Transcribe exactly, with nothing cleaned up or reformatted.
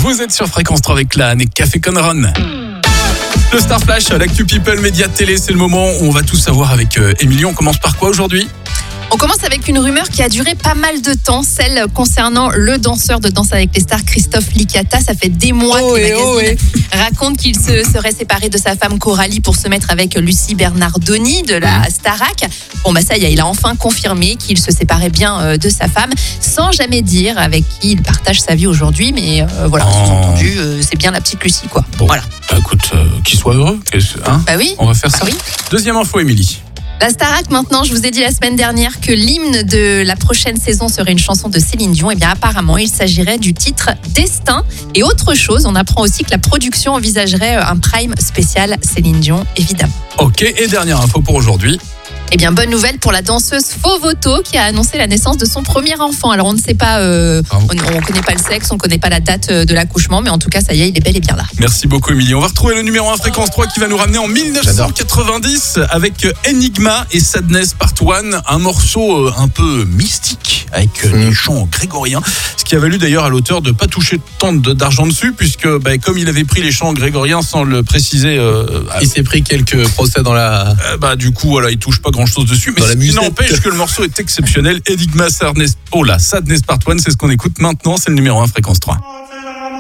Vous êtes sur Fréquence trois avec Lan et Café Conron. Le Star Flash, l'actu People, médias de télé, c'est le moment où on va tout savoir avec euh, Émilie. On commence par quoi aujourd'hui ? On commence avec une rumeur qui a duré pas mal de temps, celle concernant le danseur de Danse avec les stars, Christophe Licata. Ça fait des mois oh que le et magazine oh et. raconte qu'il se serait séparé de sa femme Coralie pour se mettre avec Lucie Bernardoni de la Starac. Bon bah ça y est, il a enfin confirmé qu'il se séparait bien de sa femme, sans jamais dire avec qui il partage sa vie aujourd'hui. Mais euh, voilà, Oh. sous-entendu, euh, c'est bien la petite Lucie, quoi. Bon, Voilà. bah, écoute, euh, qu'il soit heureux. Hein, Bah oui. on va faire ça. Bah oui. Deuxième info, Émilie. La Starac, maintenant, je vous ai dit la semaine dernière que l'hymne de la prochaine saison serait une chanson de Céline Dion. Et bien apparemment, il s'agirait du titre Destin. Et autre chose, on apprend aussi que la production envisagerait un prime spécial Céline Dion, évidemment. Ok, et dernière info pour aujourd'hui. Eh bien, bonne nouvelle pour la danseuse Fovoto qui a annoncé la naissance de son premier enfant. Alors, on ne sait pas, euh, Ah bon. on ne connaît pas le sexe, on ne connaît pas la date de l'accouchement, mais en tout cas, ça y est, il est bel et bien là. Merci beaucoup, Émilie. On va retrouver le numéro un Fréquence trois qui va nous ramener en dix-neuf cent quatre-vingt-dix avec Enigma et Sadness Part un, un morceau un peu mystique avec Mmh. des chants grégoriens, ce qui a valu d'ailleurs à l'auteur de pas toucher tant de- d'argent dessus, puisque bah, comme il avait pris les chants grégoriens sans le préciser, euh, Il s'est pris quelques procès dans la. euh, bah du coup voilà, il touche pas grand chose dessus, mais Dans la ce qui musette. n'empêche que le morceau est exceptionnel. Enigma, Sadness, oh là, Sadness Part un, c'est ce qu'on écoute maintenant, c'est le numéro un Fréquence trois.